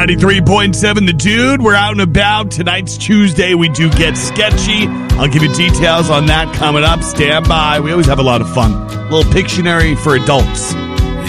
93.7 The Dude. We're out and about. Tonight's Tuesday. We do get sketchy. I'll give you details on that coming up. Stand by. We always have a lot of fun. A little Pictionary for adults.